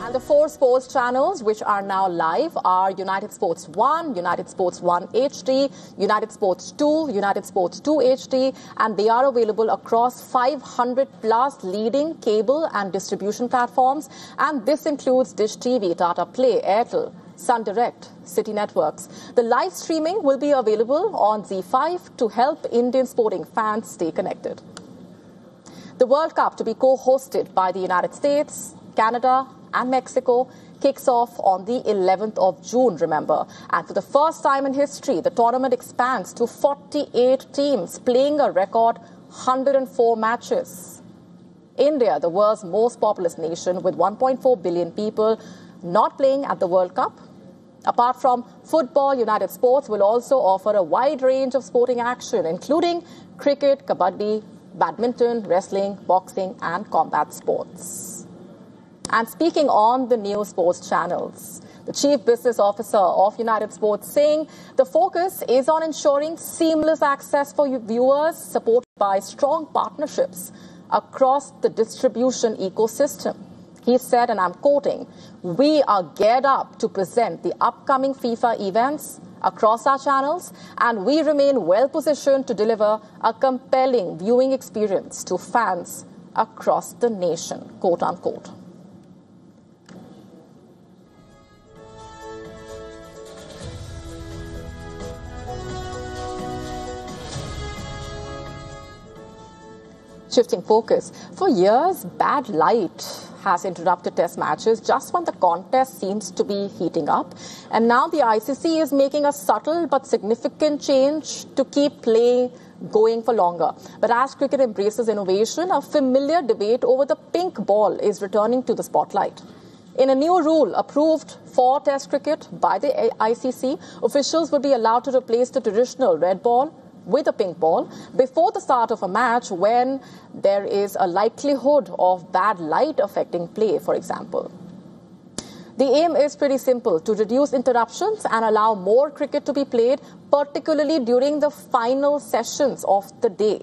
And the 4 sports channels which are now live are United Sports 1, United Sports 1 HD, United Sports 2, United Sports 2 HD, and they are available across 500 plus leading cable and distribution platforms. And this includes Dish TV, Tata Play, Airtel, Sun Direct, City Networks. The live streaming will be available on ZEE5 to help Indian sporting fans stay connected. The World Cup, to be co-hosted by the United States, Canada and Mexico, kicks off on the 11th of June, remember. And for the first time in history, the tournament expands to 48 teams, playing a record 104 matches. India, the world's most populous nation with 1.4 billion people, not playing at the World Cup. Apart from football, United Sports will also offer a wide range of sporting action, including cricket, kabaddi, badminton, wrestling, boxing and combat sports. And speaking on the new sports channels, the Chief Business Officer of United Sports saying the focus is on ensuring seamless access for viewers, supported by strong partnerships across the distribution ecosystem. He said, and I'm quoting, "We are geared up to present the upcoming FIFA events across our channels, and we remain well positioned to deliver a compelling viewing experience to fans across the nation," quote unquote. Shifting focus, for years, bad light has interrupted test matches just when the contest seems to be heating up. And now the ICC is making a subtle but significant change to keep play going for longer. But as cricket embraces innovation, a familiar debate over the pink ball is returning to the spotlight. In a new rule approved for test cricket by the ICC, officials will be allowed to replace the traditional red ball with a pink ball before the start of a match when there is a likelihood of bad light affecting play, for example. The aim is pretty simple: to reduce interruptions and allow more cricket to be played, particularly during the final sessions of the day.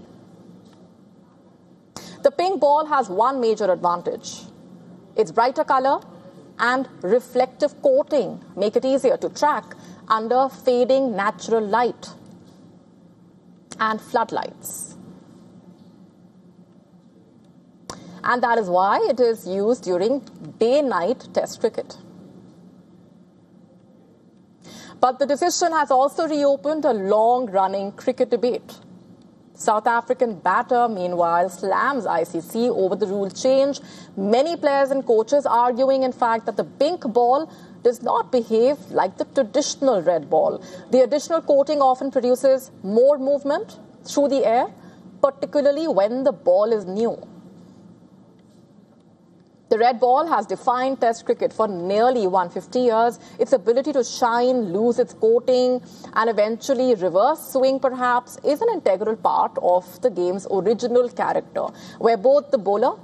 The pink ball has one major advantage. Its brighter color and reflective coating make it easier to track under fading natural light and floodlights. And that is why it is used during day-night test cricket. But the decision has also reopened a long-running cricket debate. South African batter, meanwhile, slams ICC over the rule change. Many players and coaches arguing, in fact, that the pink ball does not behave like the traditional red ball. The additional coating often produces more movement through the air, particularly when the ball is new. The red ball has defined test cricket for nearly 150 years. Its ability to shine, lose its coating, and eventually reverse swing perhaps is an integral part of the game's original character, where both the bowler